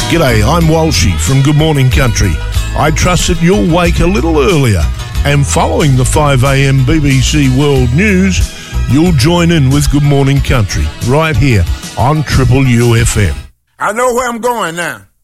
G'day, I'm Walshy from Good Morning Country. I trust that you'll wake a little earlier, and following the 5am BBC World News, you'll join in with Good Morning Country right here on Triple UFM. I know where I'm going now.